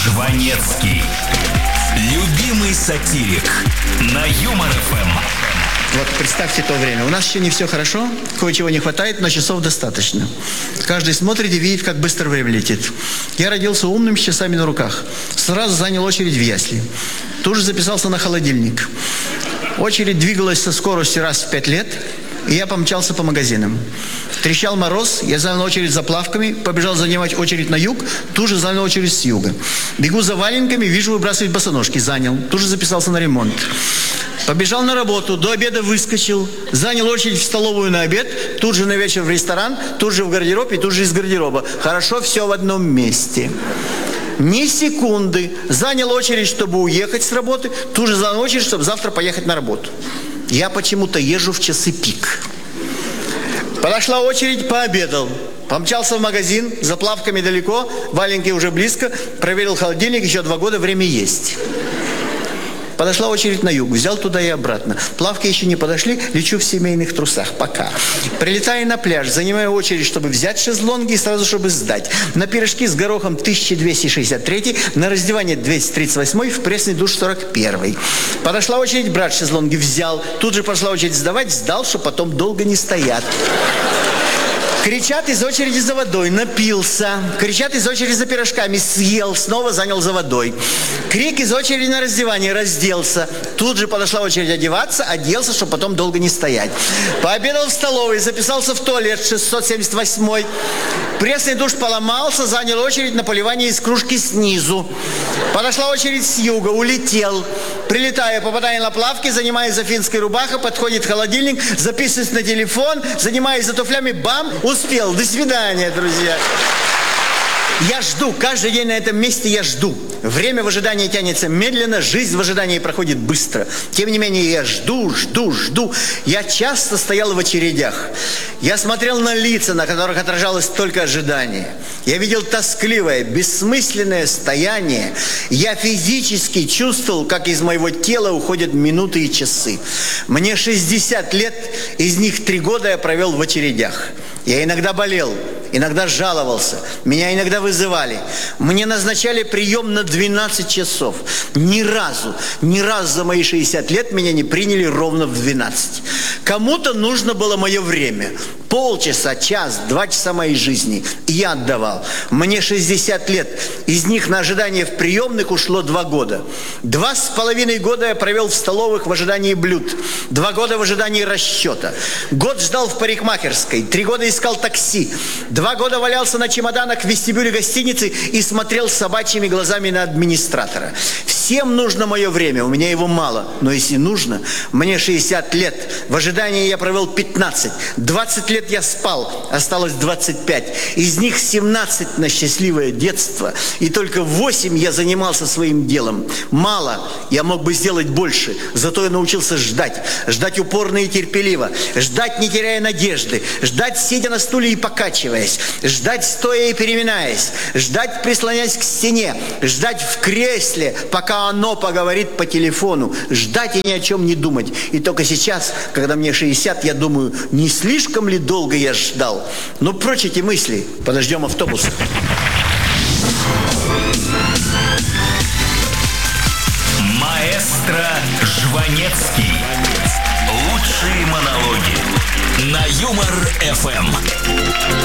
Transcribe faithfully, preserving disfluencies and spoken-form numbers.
Жванецкий. Любимый сатирик на Юмор эф эм. Вот представьте то время. У нас еще не все хорошо, кое-чего не хватает, но часов достаточно. Каждый смотрит и видит, как быстро время летит. Я родился умным, с часами на руках. Сразу занял очередь в ясли. Тут же записался на холодильник. Очередь двигалась со скоростью раз в пять лет, и я помчался по магазинам. Трещал мороз, я занял очередь за плавками, побежал занимать очередь на юг, тут же занял очередь с юга. Бегу за валенками, вижу выбрасывать босоножки, занял, тут же записался на ремонт. Побежал на работу, до обеда выскочил, занял очередь в столовую на обед, тут же на вечер в ресторан, тут же в гардероб и тут же из гардероба. Хорошо, все в одном месте. Ни секунды. Занял очередь, чтобы уехать с работы, тут же занял очередь, чтобы завтра поехать на работу. Я почему-то езжу в часы пик. Подошла очередь, пообедал. Помчался в магазин, за плавками далеко, валенки уже близко, проверил холодильник, еще два года, время есть. Подошла очередь на юг, взял туда и обратно. Плавки еще не подошли, лечу в семейных трусах, пока. Прилетаю на пляж, занимаю очередь, чтобы взять шезлонги и сразу, чтобы сдать. На пирожки с горохом тысяча двести шестьдесят три, на раздевание двести тридцать восемь, в пресный душ сорок один. Подошла очередь брать шезлонги, взял. Тут же пошла очередь сдавать, сдал, что потом долго не стоят. Кричат из очереди за водой, напился. Кричат из очереди за пирожками, съел, снова занял за водой. Крик из очереди на раздевание, разделся. Тут же подошла очередь одеваться, оделся, чтобы потом долго не стоять. Пообедал в столовой, записался в туалет шестьсот семьдесят восемь. Пресный душ поломался, занял очередь на поливание из кружки снизу. Подошла очередь с юга, улетел. Прилетаю, попадаю на плавки, занимаюсь за финской рубахой, подходит холодильник, записываюсь на телефон, занимаюсь за туфлями, бам, успел. До свидания, друзья. Я жду, каждый день на этом месте я жду. Время в ожидании тянется медленно, жизнь в ожидании проходит быстро. Тем не менее, я жду, жду, жду. Я часто стоял в очередях. Я смотрел на лица, на которых отражалось только ожидание. Я видел тоскливое, бессмысленное стояние. Я физически чувствовал, как из моего тела уходят минуты и часы. Мне шестьдесят лет, из них три года я провел в очередях. Я иногда болел, иногда жаловался, меня иногда вызывали. Мне назначали прием на двенадцать часов. Ни разу, ни разу за мои шестьдесят лет меня не приняли ровно в двенадцать. Кому-то нужно было мое время. Полчаса, час, два часа моей жизни. И я отдавал. Мне шестьдесят лет. Из них на ожидание в приемных ушло два года. Два с половиной года я провел в столовых в ожидании блюд. Два года в ожидании расчета. Год ждал в парикмахерской. Три года искал такси. Два года валялся на чемоданах в вестибюле гостиницы и смотрел собачьими глазами на администратора. Всем нужно мое время, у меня его мало. Но если нужно, мне шестьдесят лет. В ожидании я провел пятнадцать. двадцать лет я спал, осталось двадцать пять. Из них семнадцать на счастливое детство. И только восемь я занимался своим делом. Мало, я мог бы сделать больше. Зато я научился ждать. Ждать упорно и терпеливо. Ждать, не теряя надежды. Ждать, сидя на стуле и покачиваясь. Ждать, стоя и переминаясь. Ждать, прислоняясь к стене. Ждать в кресле, пока оно поговорит по телефону. Ждать и ни о чем не думать. И только сейчас, когда мне шестьдесят, я думаю, не слишком ли долго я ждал? Но прочь эти мысли. Подождем автобус. Маэстро Жванецкий. Лучшие монологи на Юмор эф эм.